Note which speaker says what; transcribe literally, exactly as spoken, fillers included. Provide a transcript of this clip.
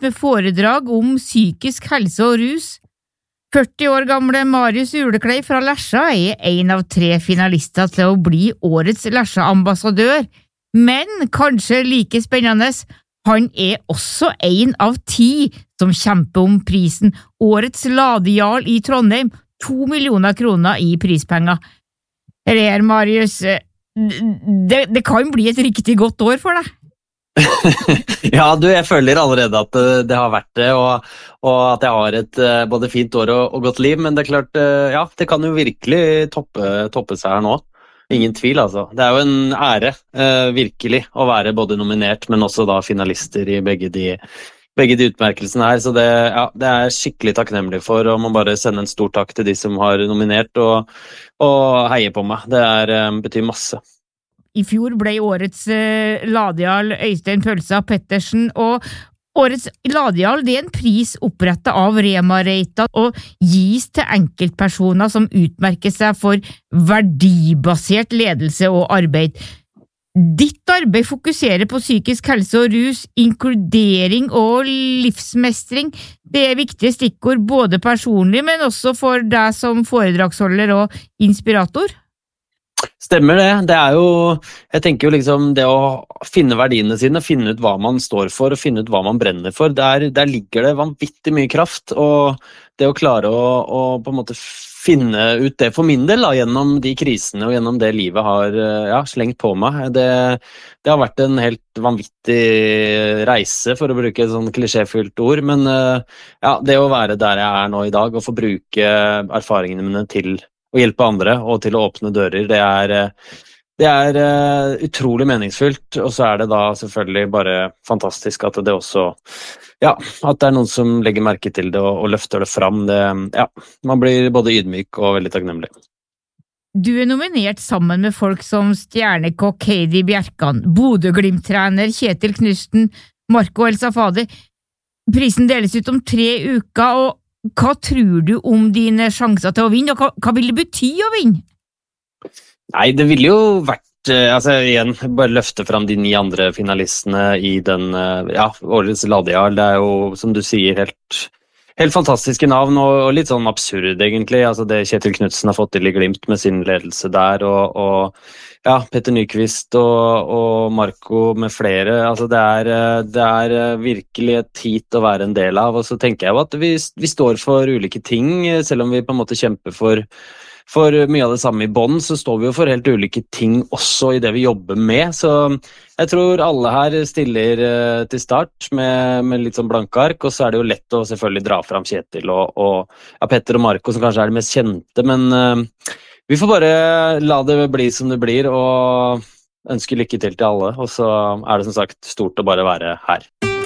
Speaker 1: med foredrag om psykisk helse og rus. førti år gamle Marius Uleklei fra Lesja er en av tre finalister til å bli årets Lesja-ambassadør, men kanskje like spennende, han er også en av ti som kjemper om prisen Årets Ladejarl i Trondheim, to millioner kroner i prispenger. Her, Marius, det, det kan bli et riktig godt år for deg.
Speaker 2: Ja, du, jeg føler allerede at det har vært det, og, og at jeg har et både fint år og, og godt liv, men det er klart, ja, det kan jo virkelig toppe, toppe seg her nå. Ingen tvil, altså. Det er jo en ære, eh, virkelig, å være både nominert, men også da finalister i begge de, begge de utmerkelsene her, så det, ja, det er jeg skikkelig takknemlig for, og må bare sende en stor takk til de som har nominert, og, og heier på meg. Det er, eh, betyr masse.
Speaker 1: I fjor ble årets eh, Ladejarl Øystein Pølsa Pettersen, og årets Ladejarl det er en pris opprettet av Rema-Reitan og gis til enkeltpersoner som utmerker seg for verdibasert ledelse og arbeid. Ditt arbeid fokuserer på psykisk helse og rus, inkludering og livsmestring. Det er viktige stikkord både personlig, men også for deg som foredragsholder og inspirator.
Speaker 2: Stemmer det, det er jo, jeg tenker jo liksom det å finne verdiene sine, finne ut hva man står for og finne ut hva man brenner for, der, der ligger det vanvittig mye kraft, og det å klare å, å på en måte finne ut det for min del da, gjennom de krisene og gjennom det livet har ja, slengt på meg, det, det har vært en helt vanvittig reise for å bruke et sånn klisjéfylt ord, men ja, det å være der jeg er nå i dag og få bruke erfaringene mine til å hjelpe andre og til å åpne dører, det er, det er uh, utrolig meningsfullt, og så er det da selvfølgelig bare fantastisk at det også, ja, at det er noen som legger merke til det og, og løfter det fram, det, ja, man blir både ydmyk og veldig takknemlig.
Speaker 1: Du er nominert sammen med folk som stjernekokk Heidi Bjerkan, Bodø-Glimt-trener Kjetil Knutsen, Marco El Safadi. Prisen deles ut om tre uker, og hva tror du om dine sjanser til å vinne, og hva, hva vil det bety å vinne?
Speaker 2: Nei, det ville jo vært, altså igjen, bare løfte fram de ni andre finalistene i den, ja, årets Ladejarl, det er jo, som du sier, helt, helt fantastiske navn, og, og litt sånn absurd egentlig, altså det Kjetil Knutsen har fått til i Glimt med sin ledelse der, og, og ja, Petter Nyqvist og, og Marco med flere, altså det er, det er virkelig et hit å være en del av, og så tenker jeg jo at vi, vi står for ulike ting, selv om vi på en måte kjemper for, for mye av det samme i bånd, så står vi jo for helt ulike ting også i det vi jobber med, så jeg tror alle her stiller til start med, med litt sånn blanke ark, og så er det jo lett å selvfølgelig dra fram Kjetil og, og ja, Petter og Marco som kanskje er de mest kjente, men uh, vi får bare la det bli som det blir, og ønske lykke til til alle, og så er det som sagt stort å bare være her.